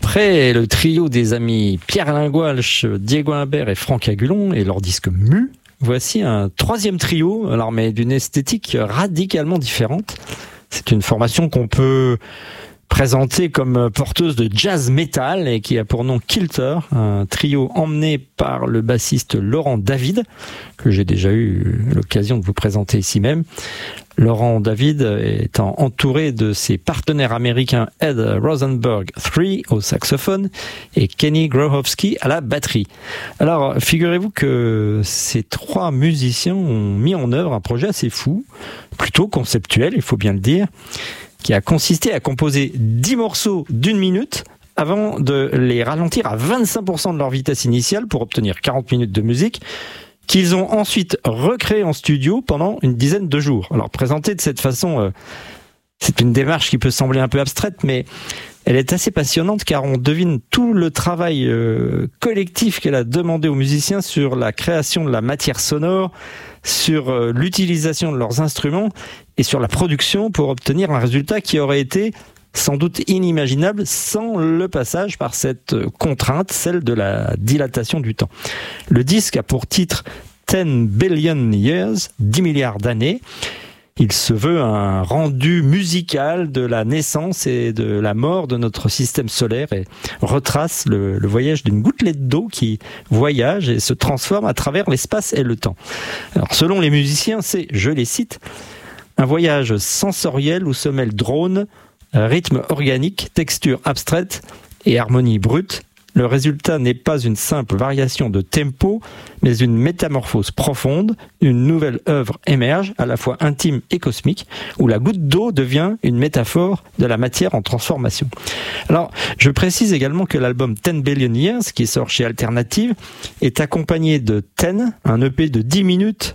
Après le trio des amis Pierre-Alain Gouache, Diego Imbert et Franck Agulon et leur disque Mu, voici un troisième trio, alors mais d'une esthétique radicalement différente. C'est une formation qu'on peut présentée comme porteuse de jazz metal et qui a pour nom Kilter, un trio emmené par le bassiste Laurent David, que j'ai déjà eu l'occasion de vous présenter ici même. Laurent David étant entouré de ses partenaires américains Ed Rosenberg III au saxophone et Kenny Grohowski à la batterie. Alors, figurez-vous que ces trois musiciens ont mis en œuvre un projet assez fou, plutôt conceptuel, il faut bien le dire, qui a consisté à composer 10 morceaux d'1 minute avant de les ralentir à 25% de leur vitesse initiale pour obtenir 40 minutes de musique, qu'ils ont ensuite recréé en studio pendant une dizaine de jours. Alors, présenté de cette façon, c'est une démarche qui peut sembler un peu abstraite, mais elle est assez passionnante car on devine tout le travail collectif qu'elle a demandé aux musiciens sur la création de la matière sonore, sur l'utilisation de leurs instruments et sur la production pour obtenir un résultat qui aurait été sans doute inimaginable sans le passage par cette contrainte, celle de la dilatation du temps. Le disque a pour titre 10 billion years, 10 milliards d'années. Il se veut un rendu musical de la naissance et de la mort de notre système solaire et retrace le voyage d'une gouttelette d'eau qui voyage et se transforme à travers l'espace et le temps. Alors, selon les musiciens, c'est, je les cite, un voyage sensoriel où se mêlent drone, rythme organique, texture abstraite et harmonie brute. Le résultat n'est pas une simple variation de tempo, mais une métamorphose profonde. Une nouvelle œuvre émerge, à la fois intime et cosmique, où la goutte d'eau devient une métaphore de la matière en transformation. Alors, je précise également que l'album 10 Billion Years, qui sort chez Alternative, est accompagné de 10, un EP de 10 minutes,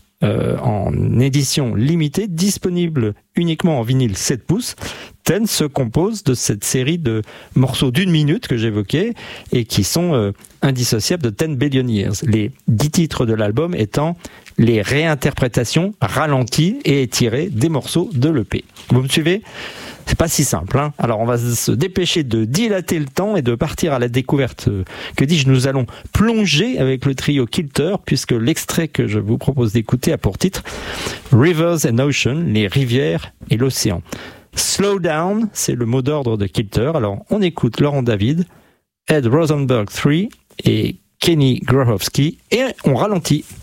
en édition limitée, disponible uniquement en vinyle 7 pouces. 10 se compose de cette série de morceaux d'1 minute que j'évoquais et qui sont indissociables de 10 Billion Years. Les 10 titres de l'album étant les réinterprétations ralenties et étirées des morceaux de l'EP. Vous me suivez ? C'est pas si simple, hein. Alors on va se dépêcher de dilater le temps et de partir à la découverte. Que dis-je, nous allons plonger avec le trio Kilter, puisque l'extrait que je vous propose d'écouter a pour titre Rivers and Ocean, les rivières et l'océan. Slow down, c'est le mot d'ordre de Kilter. Alors on écoute Laurent David, Ed Rosenberg III et Kenny Grohowski et on ralentit.